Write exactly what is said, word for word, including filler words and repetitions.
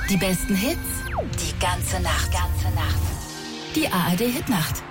Die besten Hits, die ganze Nacht. Ganze Nacht. Die A R D Hitnacht.